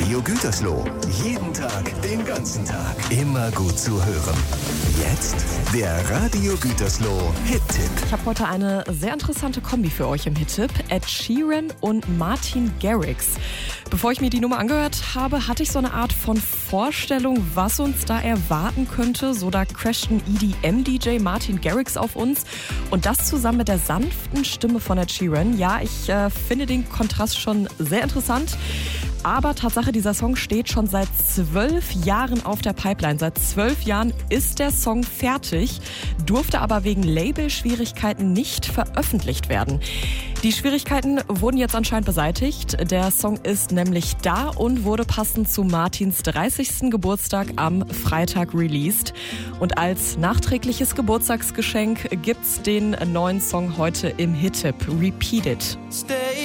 Radio Gütersloh. Jeden Tag, den ganzen Tag. Immer gut zu hören. Jetzt der Radio Gütersloh Hit-Tipp. Ich habe heute eine sehr interessante Kombi für euch im Hit-Tipp. Ed Sheeran und Martin Garrix. Bevor ich mir die Nummer angehört habe, hatte ich so eine Art von Vorstellung, was uns da erwarten könnte. So, da crasht ein EDM-DJ Martin Garrix auf uns. Und das zusammen mit der sanften Stimme von Ed Sheeran. Ja, ich finde den Kontrast schon sehr interessant. Aber Tatsache, dieser Song steht schon seit 12 Jahren auf der Pipeline. Seit 12 Jahren ist der Song fertig, durfte aber wegen Labelschwierigkeiten nicht veröffentlicht werden. Die Schwierigkeiten wurden jetzt anscheinend beseitigt. Der Song ist nämlich da und wurde passend zu Martins 30. Geburtstag am Freitag released. Und als nachträgliches Geburtstagsgeschenk gibt's den neuen Song heute im Hit-Tipp. Repeat It.